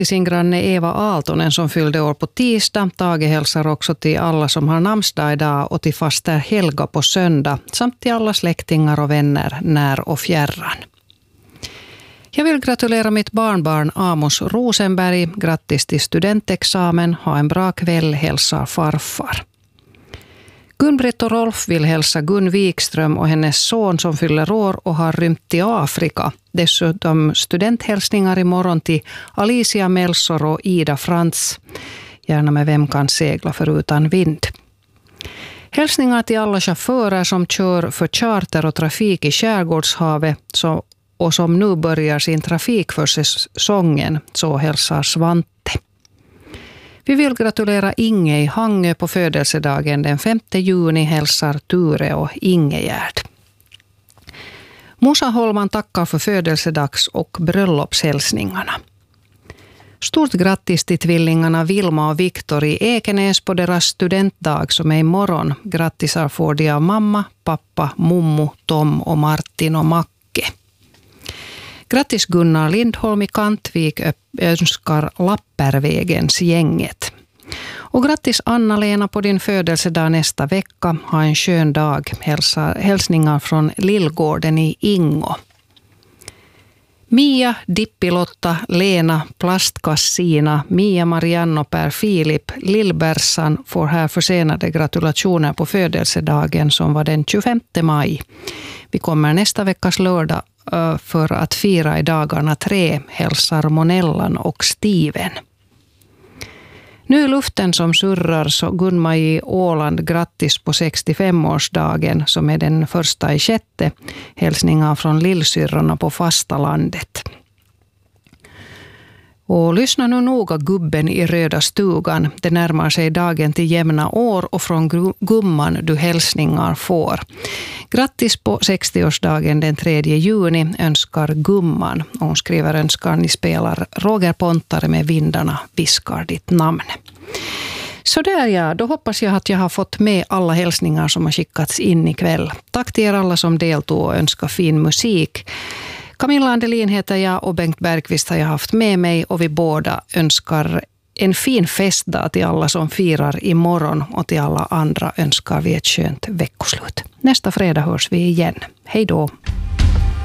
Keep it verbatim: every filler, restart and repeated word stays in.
till sin granne Eva Aaltonen som fyllde år på tisdag. Tage hälsar också till alla som har namnsdag idag och till faster Helga på söndag samt till alla släktingar och vänner när och fjärran. Jag vill gratulera mitt barnbarn Amos Rosenberg. Grattis till studentexamen. Ha en bra kväll, hälsar farfar. Gun-Britt och Rolf vill hälsa Gun Wikström och hennes son som fyller år och har rymt till Afrika. Dessutom studenthälsningar imorgon till Alicia Melsor och Ida Frans. Gärna med Vem kan segla förutan vind. Hälsningar till alla chaufförer som kör för charter och trafik i Skärgårdshavet så, och som nu börjar sin trafik för säsongen, så hälsar Svante. Vi vill gratulera Inge i Hangö på födelsedagen den femte juni, hälsar Ture och Ingegärd. Musa Holman tackar för födelsedags- och bröllopshälsningarna. Stort grattis till tvillingarna Vilma och Viktor i Ekenäs på deras studentdag som är imorgon. Grattisar får de av mamma, pappa, mommo, Tom och Martin och Macke. Grattis Gunnar Lindholm i Kantvik önskar Lappervägens gänget. Och grattis Anna-Lena på din födelsedag nästa vecka. Ha en skön dag. Hälsa, hälsningar från Lillgården i Ingo. Mia, Dippilotta, Lena, Plastkassina, Mia, Marianne och Per Filip, Lillbersan får här försenade gratulationer på födelsedagen som var den tjugofemte maj. Vi kommer nästa veckas lördag för att fira i dagarna tre, hälsar Monellan och Steven. Nu är luften som surrar så Gunma-i Åland grattis på sextiofemårsdagen som är den första i sjätte. Hälsningar från lillsyrrorna på fastalandet. Och lyssna nu noga gubben i röda stugan. Det närmar sig dagen till jämna år och från gumman du hälsningar får. Grattis på sextioårsdagen den tredje juni önskar gumman. Och hon skriver önskar ni spelar Roger Pontare med Vindarna viskar ditt namn. Så där ja, då hoppas jag att jag har fått med alla hälsningar som har skickats in ikväll. Tack till er alla som deltog och önskar fin musik. Camilla Andelin heter jag och Bengt Bergqvist har jag haft med mig och vi båda önskar en fin festdag till alla som firar imorgon och till alla andra önskar vi ett skönt veckoslut. Nästa fredag hörs vi igen. Hej då!